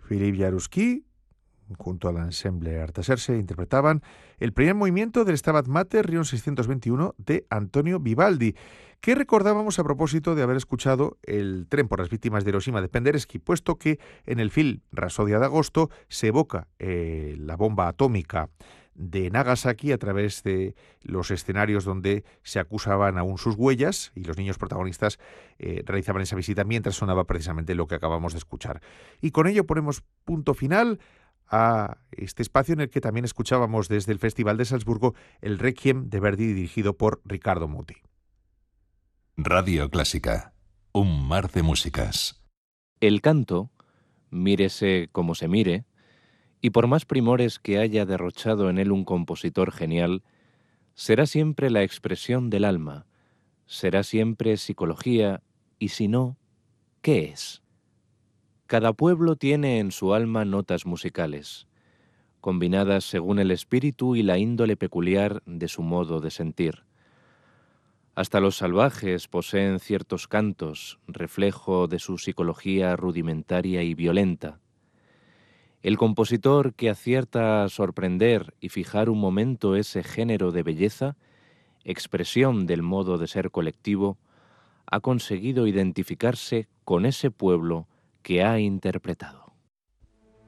Philippe Jaruski, junto al ensemble Artaserse, interpretaban el primer movimiento del Stabat Mater Rion 621 de Antonio Vivaldi, que recordábamos a propósito de haber escuchado el tren por las víctimas de Hiroshima de Penderecki, puesto que en el film Rasodia de agosto se evoca la bomba atómica de Nagasaki a través de los escenarios donde se acusaban aún sus huellas, y los niños protagonistas realizaban esa visita mientras sonaba precisamente lo que acabamos de escuchar. Y con ello ponemos punto final a este espacio en el que también escuchábamos desde el Festival de Salzburgo el Requiem de Verdi dirigido por Riccardo Muti. Radio Clásica, un mar de músicas. El canto, mírese como se mire, y por más primores que haya derrochado en él un compositor genial, será siempre la expresión del alma, será siempre psicología, y si no, ¿qué es? Cada pueblo tiene en su alma notas musicales, combinadas según el espíritu y la índole peculiar de su modo de sentir. Hasta los salvajes poseen ciertos cantos, reflejo de su psicología rudimentaria y violenta. El compositor que acierta a sorprender y fijar un momento ese género de belleza, expresión del modo de ser colectivo, ha conseguido identificarse con ese pueblo que ha interpretado.